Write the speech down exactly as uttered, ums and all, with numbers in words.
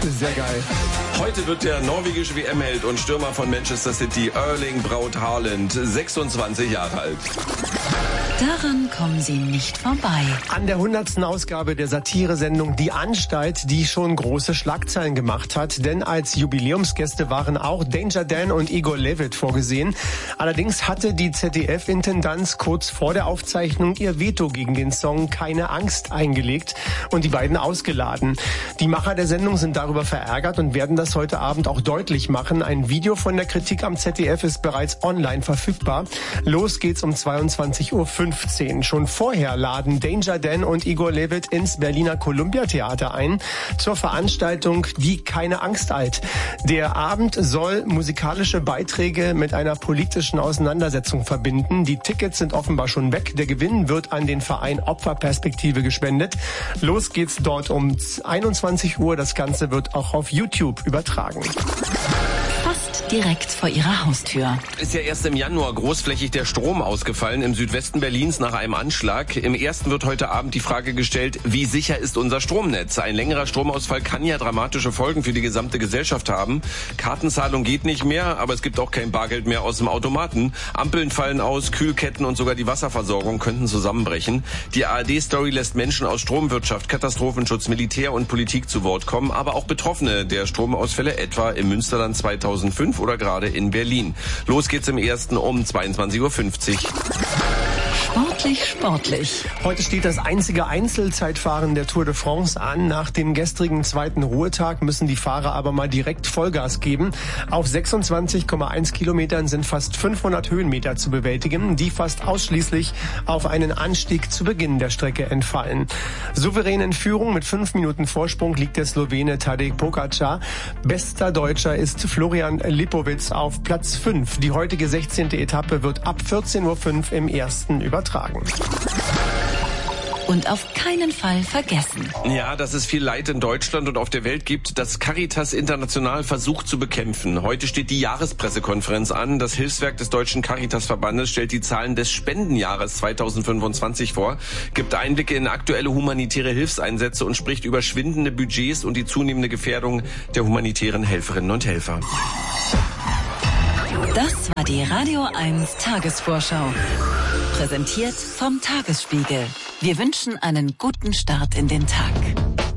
Sehr geil. Heute wird der norwegische W M-Held und Stürmer von Manchester City, Erling Braut Haaland, sechsundzwanzig Jahre alt. Daran kommen Sie nicht vorbei. An der hundertsten Ausgabe der Satiresendung Die Anstalt, die schon große Schlagzeilen gemacht hat. Denn als Jubiläumsgäste waren auch Danger Dan und Igor Levit vorgesehen. Allerdings hatte die Z D F-Intendanz kurz vor der Aufzeichnung ihr Veto gegen den Song Keine Angst eingelegt und die beiden ausgeladen. Die Macher der Sendung sind darüber verärgert und werden das heute Abend auch deutlich machen. Ein Video von der Kritik am Z D F ist bereits online verfügbar. Los geht's um zweiundzwanzig Uhr fünfzehn. Schon vorher laden Danger Dan und Igor Levit ins Berliner Columbia-Theater ein zur Veranstaltung Die Keine Angst alt. Der Abend soll musikalische Beiträge mit einer politischen Auseinandersetzung verbinden. Die Tickets sind offenbar schon weg. Der Gewinn wird an den Verein Opferperspektive gespendet. Los geht's dort um einundzwanzig Uhr. Das Ganze wird auch auf YouTube übertragen. Fast direkt vor Ihrer Haustür. Ist ja erst im Januar großflächig der Strom ausgefallen im Südwesten Berlins nach einem Anschlag. Im ersten wird heute Abend die Frage gestellt, wie sicher ist unser Stromnetz? Ein längerer Stromausfall kann ja dramatische Folgen für die gesamte Gesellschaft haben. Kartenzahlung geht nicht mehr, aber es gibt auch kein Bargeld mehr aus dem Automaten. Ampeln fallen aus, Kühlketten und sogar die Wasserversorgung könnten zusammenbrechen. Die A R D-Story lässt Menschen aus Stromwirtschaft, Katastrophenschutz, Militär und Politik zu Wort kommen, aber auch Betroffene der Stromausfälle, etwa im Münsterland zweitausendfünf oder gerade in Berlin. Los geht's im ersten um zweiundzwanzig Uhr fünfzig. Sportlich, sportlich. Heute steht das einzige Einzelzeitfahren der Tour de France an. Nach dem gestrigen zweiten Ruhetag müssen die Fahrer aber mal direkt Vollgas geben. Auf sechsundzwanzig Komma eins Kilometern sind fast fünfhundert Höhenmeter zu bewältigen, die fast ausschließlich auf einen Anstieg zu Beginn der Strecke entfallen. Souverän in Führung mit fünf Minuten Vorsprung liegt der Slowene Tadej Pogačar. Bester Deutscher ist Florian Lipowitz auf Platz fünf. Die heutige sechzehnte Etappe wird ab vierzehn Uhr fünf im ersten übertragen. Und auf keinen Fall vergessen. Ja, dass es viel Leid in Deutschland und auf der Welt gibt, das Caritas International versucht zu bekämpfen. Heute steht die Jahrespressekonferenz an. Das Hilfswerk des Deutschen Caritas-Verbandes stellt die Zahlen des Spendenjahres zweitausendfünfundzwanzig vor, gibt Einblicke in aktuelle humanitäre Hilfseinsätze und spricht über schwindende Budgets und die zunehmende Gefährdung der humanitären Helferinnen und Helfer. Das war die Radio eins Tagesvorschau. Präsentiert vom Tagesspiegel. Wir wünschen einen guten Start in den Tag.